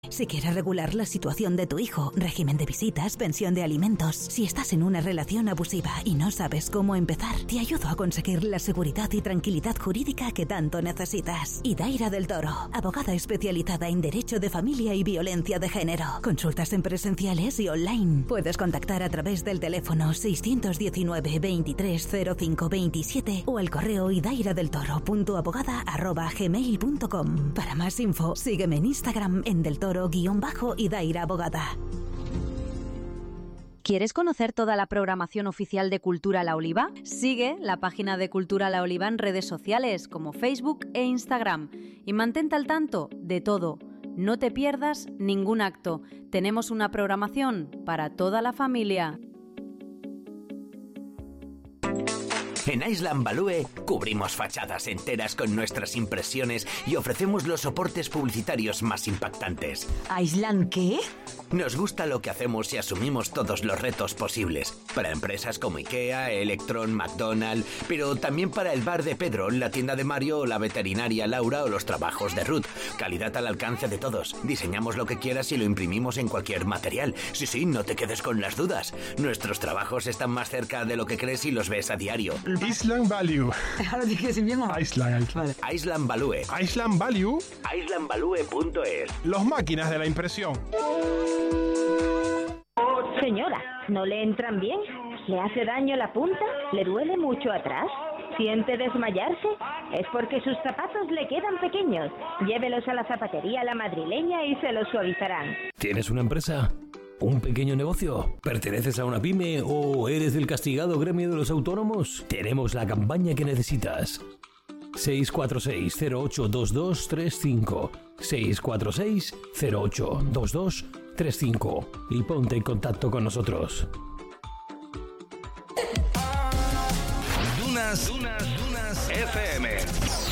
Si quieres regular la situación de tu hijo, régimen de visitas, pensión de alimentos, si estás en una relación abusiva y no sabes cómo empezar, te ayudo a conseguir la seguridad y tranquilidad jurídica que tanto necesitas. Idaira del Toro, abogada especializada en derecho de familia y violencia de género. Consultas en presenciales y online. Puedes contactar a través del teléfono 619 23 05 27 o al correo idairadeltoro.abogada@gmail.com. Para más info, sígueme en Instagram en Del Toro_Idaira Abogada. ¿Quieres conocer toda la programación oficial de Cultura La Oliva? Sigue la página de Cultura La Oliva en redes sociales como Facebook e Instagram y mantente al tanto de todo. No te pierdas ningún acto. Tenemos una programación para toda la familia. En Island Value cubrimos fachadas enteras con nuestras impresiones y ofrecemos los soportes publicitarios más impactantes. ¿Island qué? Nos gusta lo que hacemos y asumimos todos los retos posibles. Para empresas como IKEA, Electron, McDonald's, pero también para el bar de Pedro, la tienda de Mario o la veterinaria Laura o los trabajos de Ruth. Calidad al alcance de todos. Diseñamos lo que quieras y lo imprimimos en cualquier material. Sí, no te quedes con las dudas. Nuestros trabajos están más cerca de lo que crees y los ves a diario. Island Value. Ahora dije si bien o mal. Island. Vale. Island Value. Island Value. islandvalue.es. Los máquinas de la impresión. Señora, ¿no le entran bien? ¿Le hace daño la punta? ¿Le duele mucho atrás? ¿Siente desmayarse? Es porque sus zapatos le quedan pequeños. Llévelos a la zapatería La Madrileña y se los suavizarán. ¿Tienes una empresa? ¿Un pequeño negocio? ¿Perteneces a una pyme o eres del castigado gremio de los autónomos? Tenemos la campaña que necesitas. 646-082235 646-082235 y ponte en contacto con nosotros. Dunas FM.